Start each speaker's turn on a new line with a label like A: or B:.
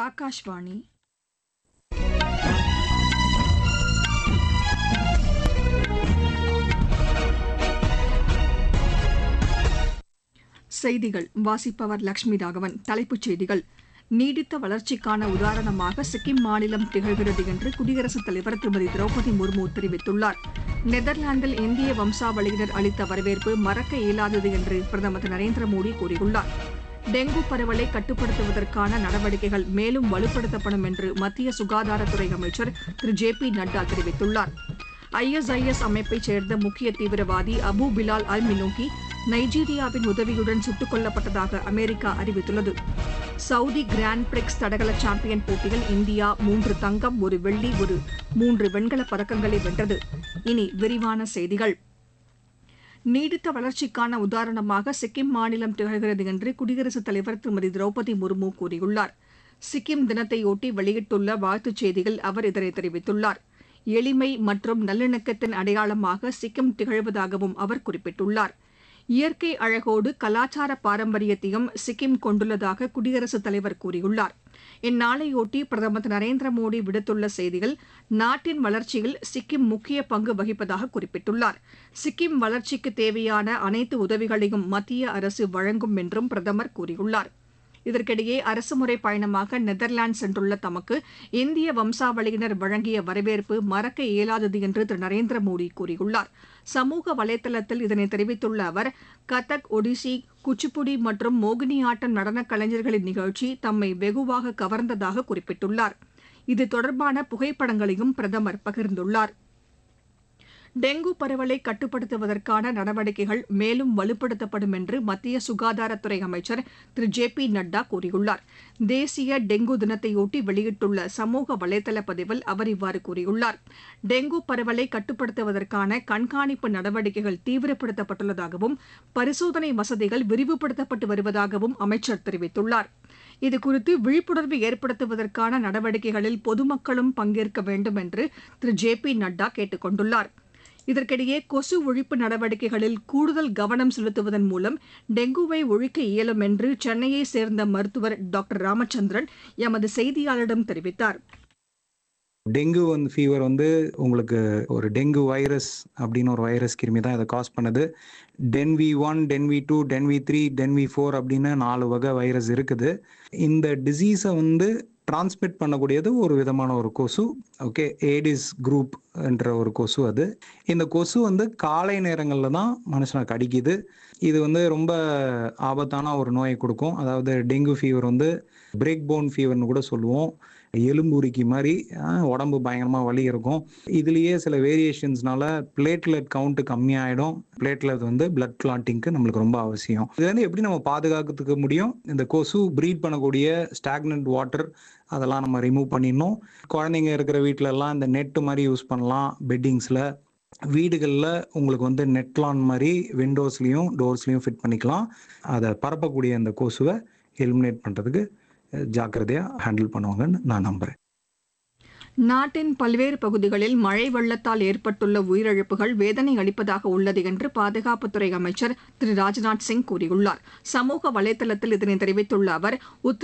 A: ஆகாஷ்வாணி. செய்திகள் வாசிப்பவர் லட்சுமி ராகவன். தலைப்புச் செய்திகள்: நீடித்த வளர்ச்சிக்கான உதாரணமாக சிக்கிம் மாநிலம் திகழ்கிறது என்று குடியரசுத் தலைவர் திருமதி திரௌபதி முர்மு தெரிவித்துள்ளார். நெதர்லாந்தில் இந்திய வம்சாவளியினர் அளித்த வரவேற்பு மறக்க இயலாதது என்று பிரதமர் திரு நரேந்திர மோடி கூறியுள்ளார். டெங்கு பரவலை கட்டுப்படுத்துவதற்கான நடவடிக்கைகள் மேலும் வலுப்படுத்தப்படும் என்று மத்திய சுகாதாரத்துறை அமைச்சர் திரு ஜே.பி. நட்டா தெரிவித்துள்ளார். ஐஎஸ்ஐஎஸ் அமைப்பைச் சேர்ந்த முக்கிய தீவிரவாதி அபு பிலால் அல் மினூகி நைஜீரியாவின் உதவியுடன் சுட்டுக் கொல்லப்பட்டதாக அமெரிக்கா அறிவித்துள்ளது. சவுதி கிராண்ட் பிரிக்ஸ் தடகள சாம்பியன் போட்டியில் இந்தியா 3 தங்கம், 1 வெள்ளி, 3 வெண்கலப் பதக்கங்களை வென்றது. இனி விரிவான செய்திகள். நீடித்த வளர்ச்சிக்கான உதாரணமாக சிக்கிம் மாநிலம் திகழ்கிறது என்று குடியரசுத் தலைவர் திருமதி திரௌபதி முர்மு கூறியுள்ளார். சிக்கிம் தினத்தையொட்டி வெளியிட்டுள்ள வாழ்த்துச் செய்தியில் அவர் இதனை தெரிவித்துள்ளார். எளிமை மற்றும் நல்லிணக்கத்தின் அடையாளமாக சிக்கிம் திகழ்வதாகவும் அவர் குறிப்பிட்டுள்ளார். இயற்கை அழகோடு கலாச்சார பாரம்பரியத்தையும் சிக்கிம் கொண்டுள்ளதாக குடியரசுத் தலைவர் கூறியுள்ளார். இந்நாளையொட்டி பிரதமர் திரு நரேந்திர மோடி விடுத்துள்ள செய்தியில் நாட்டின் வளர்ச்சியில் சிக்கிம் முக்கிய பங்கு வகிப்பதாக குறிப்பிட்டுள்ளார். சிக்கிம் வளர்ச்சிக்கு தேவையான அனைத்து உதவிகளையும் மத்திய அரசு வழங்கும் என்றும் பிரதமர் கூறியுள்ளார். இதற்கிடையே அரசுமுறை பயணமாக நெதர்லாந்து சென்றுள்ள தமக்கு இந்திய வம்சாவளியினர் வழங்கிய வரவேற்பு மறக்க இயலாதது என்று திரு நரேந்திர மோடி கூறியுள்ளார். சமூக வலைதளத்தில் இதனை தெரிவித்துள்ள அவர், கதக், ஒடிசி, குச்சிப்புடி மற்றும் மோகினியாட்டம் நடனக் கலைஞர்களின் நிகழ்ச்சி தம்மை வெகுவாக கவர்ந்ததாக குறிப்பிட்டுள்ளார். இது தொடர்பான புகைப்படங்களையும் பிரதமர் பகிர்ந்துள்ளார். டெங்கு பரவலை கட்டுப்படுத்துவதற்கான நடவடிக்கைகள் மேலும் வலுப்படுத்தப்படும் என்று மத்திய சுகாதாரத்துறை அமைச்சர் திரு ஜே.பி. நட்டா கூறியுள்ளார். தேசிய டெங்கு தினத்தையொட்டி வெளியிட்டுள்ள சமூக வலைதள பதிவில் அவர் இவ்வாறு கூறியுள்ளார். டெங்கு பரவலை கட்டுப்படுத்துவதற்கான கண்காணிப்பு நடவடிக்கைகள் தீவிரப்படுத்தப்பட்டுள்ளதாகவும் பரிசோதனை வசதிகள் விரிவுபடுத்தப்பட்டு வருவதாகவும் அமைச்சர் தெரிவித்துள்ளார். இதுகுறித்து விழிப்புணர்வு ஏற்படுத்துவதற்கான நடவடிக்கைகளில் பொதுமக்களும் பங்கேற்க வேண்டும் என்று திரு ஜே.பி. நட்டா கேட்டுக் கொண்டுள்ளார். இதற்கிடையே கொசு ஒழிப்பு நடவடிக்கைகளில் கூடுதல் கவனம் செலுத்துவதன் மூலம் டெங்குவை ஒழிக்க இயலும் என்று சென்னையைச் சேர்ந்த மருத்துவர் டாக்டர் ராமச்சந்திரன் எமது செய்தியாளரிடம் தெரிவித்தார்.
B: டெங்கு ஃபீவர் உங்களுக்கு ஒரு டெங்கு வைரஸ் அப்படின்னு ஒரு வைரஸ் கிருமி தான் இதை காஸ் பண்ணுது. டென்வி1, டென்வி2, டென்வி3, டென்வி4 அப்படின்னு 4 வகை வைரஸ் இருக்குது. இந்த டிசீஸை டிரான்ஸ்மிட் பண்ணக்கூடியது ஒரு விதமான ஒரு கொசு. ஓகே, ஏடிஸ் குரூப் என்ற ஒரு கொசு. அது இந்த கொசு காலை நேரங்களில் தான் மனுஷனை கடிக்குது. இது ரொம்ப ஆபத்தான ஒரு நோயை கொடுக்கும். அதாவது டெங்கு ஃபீவர் பிரேக் போன் ஃபீவர்னு கூட சொல்லுவோம். எலும்புரிக்கி மாதிரி உடம்பு பயங்கரமாக வலி இருக்கும். இதுலேயே சில வேரியேஷன்ஸ்னால பிளேட்லெட் கவுண்ட் கம்மியாயிடும். பிளேட்லெட் பிளட் கிளாட்டிங்க்கு நம்மளுக்கு ரொம்ப அவசியம். இதுலேருந்து எப்படி நம்ம பாதுகாத்துக்க முடியும்? இந்த கொசு ப்ரீட் பண்ணக்கூடிய ஸ்டாக்னன்ட் வாட்டர் அதெல்லாம் நம்ம ரிமூவ் பண்ணிடணும். குழந்தைங்க இருக்கிற வீட்டிலலாம் இந்த நெட்டு மாதிரி யூஸ் பண்ணலாம். பெட்டிங்ஸில், வீடுகளில் உங்களுக்கு நெட்லான் மாதிரி விண்டோஸ்லையும் டோர்ஸ்லையும் ஃபிட் பண்ணிக்கலாம். அதை பரப்பக்கூடிய அந்த கொசுவை எலிமினேட் பண்ணுறதுக்கு ஜாக்கிரதையாக ஹேண்டில் பண்ணுவாங்கன்னு நான் நம்புகிறேன்.
A: நாட்டின் பல்வேறு பகுதிகளில் மழை வெள்ளத்தால் ஏற்பட்டுள்ள உயிரிழப்புகள் வேதனை அளிப்பதாக உள்ளது என்று பாதுகாப்புத்துறை அமைச்சர் திரு ராஜ்நாத் சிங் கூறியுள்ளார். சமூக வலைதளத்தில் இதனை தெரிவித்துள்ள அவர்,